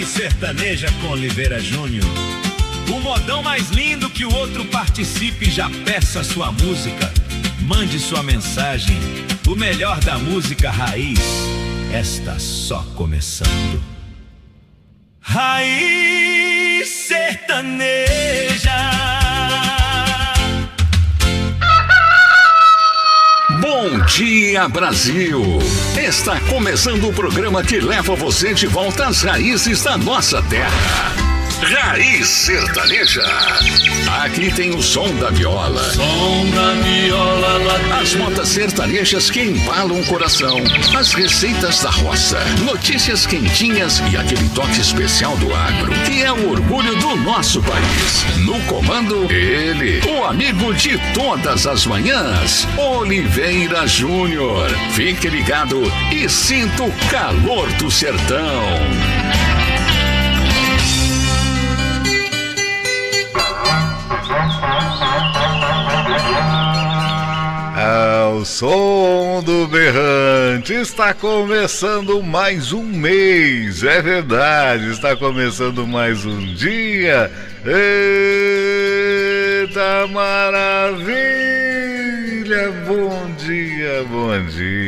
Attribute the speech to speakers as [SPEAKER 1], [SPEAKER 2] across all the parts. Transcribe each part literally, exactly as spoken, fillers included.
[SPEAKER 1] Sertaneja com Oliveira Júnior. O modão mais lindo que o outro participe, já peça sua música. Mande sua mensagem. O melhor da música raiz está só começando. Raiz Sertaneja.
[SPEAKER 2] Bom dia, Brasil! Está começando o programa que leva você de volta às raízes da nossa terra. Raiz Sertaneja. Aqui tem o som da viola.
[SPEAKER 3] Som da viola lá.
[SPEAKER 2] As modas sertanejas que embalam o coração. As receitas da roça. Notícias quentinhas e aquele toque especial do agro, que é o orgulho do nosso país. No comando, ele, o amigo de todas as manhãs, Oliveira Júnior. Fique ligado e sinta o calor do sertão.
[SPEAKER 4] Ao som do berrante, está começando mais um mês, é verdade, está começando mais um dia. Eita maravilha, bom dia, bom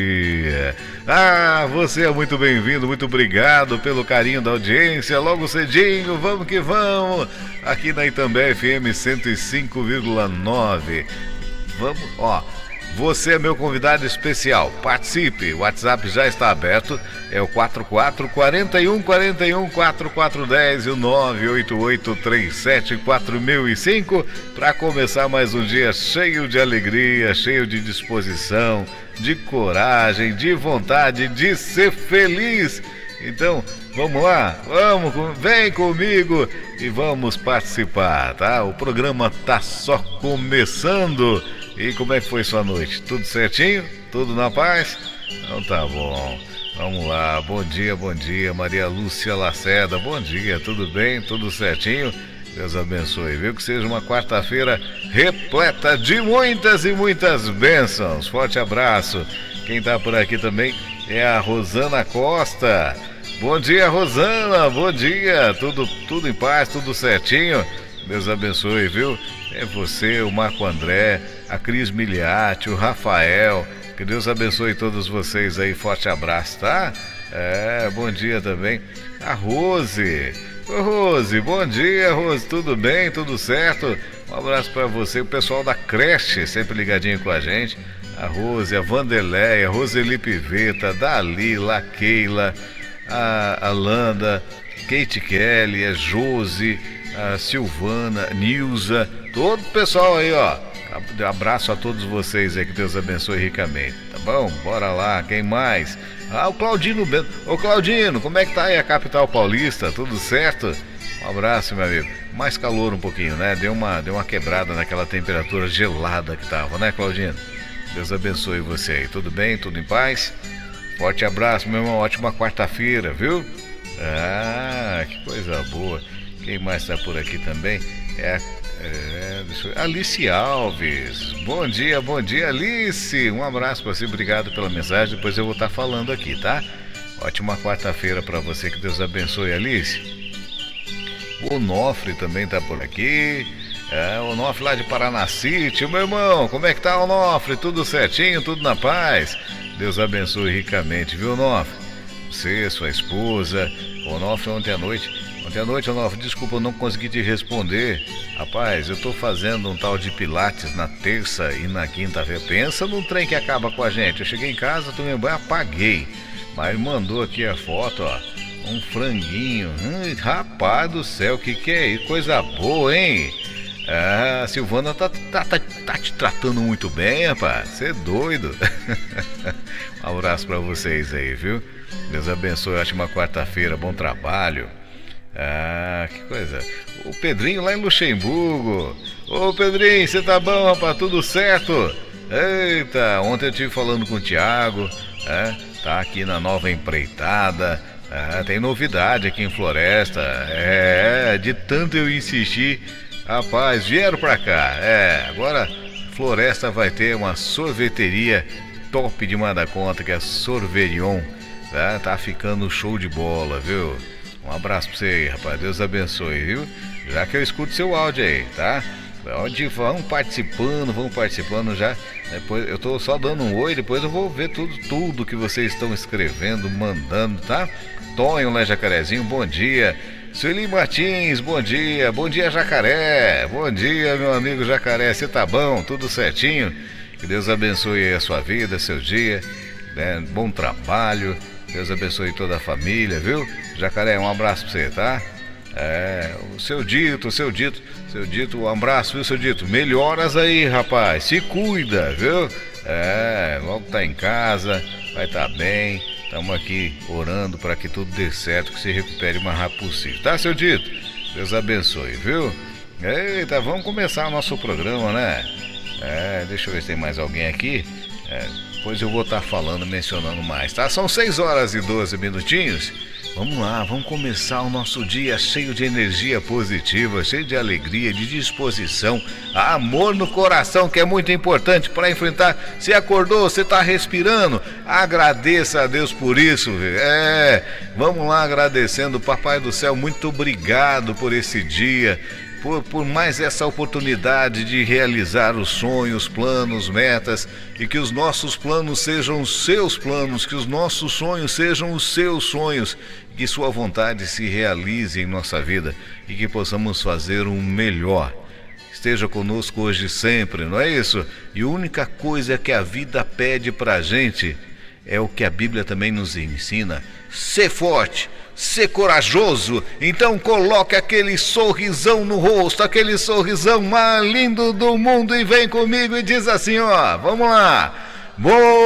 [SPEAKER 4] dia. Ah, você é muito bem-vindo, muito obrigado pelo carinho da audiência. Logo cedinho, vamos que vamos, aqui na Itambé F M cento e cinco vírgula nove. Vamos, ó. Você é meu convidado especial, participe, o WhatsApp já está aberto, é o quatro quatro, quatro um, quatro um, quatro quatro um zero e o nove oito oito três sete quatro zero zero cinco, para começar mais um dia cheio de alegria, cheio de disposição, de coragem, de vontade de ser feliz. Então, vamos lá, vamos, vem comigo e vamos participar, tá? O programa tá só começando. E como é que foi sua noite? Tudo certinho? Tudo na paz? Então tá bom. Vamos lá. Bom dia, bom dia. Maria Lúcia Lacerda. Bom dia. Tudo bem? Tudo certinho? Deus abençoe. Viu? Que seja uma quarta-feira repleta de muitas e muitas bênçãos. Forte abraço. Quem tá por aqui também é a Rosana Costa. Bom dia, Rosana. Bom dia. Tudo, tudo em paz, tudo certinho? Deus abençoe, viu? É você, o Marco André, a Cris Miliati, o Rafael. Que Deus abençoe todos vocês aí. Forte abraço, tá? É, bom dia também. A Rose. Ô, Rose, bom dia, Rose. Tudo bem? Tudo certo? Um abraço pra você. O pessoal da creche, sempre ligadinho com a gente. A Rose, a Vanderleia, a Roseli Piveta, a Dalila, a Keila, a, a Landa, Kate Kelly, a Josi, a Silvana, Nilza, todo o pessoal aí, ó. Abraço a todos vocês aí, que Deus abençoe ricamente, tá bom? Bora lá, quem mais? Ah, o Claudino Bento. Ô Claudino, como é que tá aí a capital paulista? Tudo certo? Um abraço, meu amigo. Mais calor um pouquinho, né? Deu uma, deu uma quebrada naquela temperatura gelada que tava, né, Claudino? Deus abençoe você aí, tudo bem? Tudo em paz? Forte abraço, meu irmão, ótima quarta-feira, viu? Ah, que coisa boa. Quem mais está por aqui também é, é deixa eu, Alice Alves. Bom dia, bom dia, Alice. Um abraço para você, obrigado pela mensagem. Depois eu vou estar falando aqui, tá? Ótima quarta-feira para você, que Deus abençoe, Alice. O Onofre também está por aqui. É, o Onofre lá de Paranacite. Meu irmão, como é que tá, Onofre? Tudo certinho, tudo na paz? Deus abençoe ricamente, viu, Onofre? Você, sua esposa. O Onofre ontem à noite. Ontem à noite, Onofre, desculpa, eu não consegui te responder. Rapaz, eu tô fazendo um tal de pilates na terça e na quinta-feira. Pensa num trem que acaba com a gente. Eu cheguei em casa, tomei banho, apaguei. Mas mandou aqui a foto, ó. Um franguinho. Hum, rapaz do céu, que que é isso? Coisa boa, hein? Ah, a Silvana tá, tá, tá, tá te tratando muito bem, rapaz. Você é doido. Um abraço pra vocês aí, viu? Deus abençoe, ótima quarta-feira, bom trabalho. Ah, que coisa. O Pedrinho lá em Luxemburgo. Ô Pedrinho, você tá bom, rapaz? Tudo certo? Eita, ontem eu estive falando com o Thiago, é, tá aqui na nova empreitada. É, tem novidade aqui em Floresta. É, de tanto eu insistir, rapaz, vieram pra cá. É, agora Floresta vai ter uma sorveteria top demais da conta, que é a Sorverion. Tá, tá ficando show de bola, viu? Um abraço pra você aí, rapaz. Deus abençoe, viu? Já que eu escuto seu áudio aí, tá? Onde vão participando, vão participando já. Depois eu tô só dando um oi, depois eu vou ver tudo, tudo que vocês estão escrevendo, mandando, tá? Tonho lá, Jacarezinho, bom dia. Sueli Martins, bom dia. Bom dia, Jacaré. Bom dia, meu amigo Jacaré. Você tá bom? Tudo certinho? Que Deus abençoe a sua vida, seu dia, né? Bom trabalho. Deus abençoe toda a família, viu? Jacaré, um abraço pra você, tá? É, o seu Dito, o seu Dito, seu Dito, um abraço, viu, seu Dito? Melhoras aí, rapaz, se cuida, viu? É, logo tá em casa, vai tá bem, estamos aqui orando para que tudo dê certo, que se recupere o mais rápido possível, tá, seu Dito? Deus abençoe, viu? Eita, vamos começar o nosso programa, né? É, deixa eu ver se tem mais alguém aqui, é, depois eu vou estar tá falando, mencionando mais, tá? São seis horas e doze minutinhos. Vamos lá, vamos começar o nosso dia cheio de energia positiva, cheio de alegria, de disposição, amor no coração, que é muito importante para enfrentar. Você acordou, você está respirando, agradeça a Deus por isso. É, vamos lá agradecendo, Papai do Céu, muito obrigado por esse dia. Por, por mais essa oportunidade de realizar os sonhos, planos, metas, e que os nossos planos sejam os seus planos, que os nossos sonhos sejam os seus sonhos, que sua vontade se realize em nossa vida e que possamos fazer o melhor. Esteja conosco hoje e sempre, não é isso? E a única coisa que a vida pede pra gente é o que a Bíblia também nos ensina: ser forte, ser corajoso. Então coloque aquele sorrisão no rosto, aquele sorrisão mais lindo do mundo, e vem comigo e diz assim, ó, vamos lá. Vou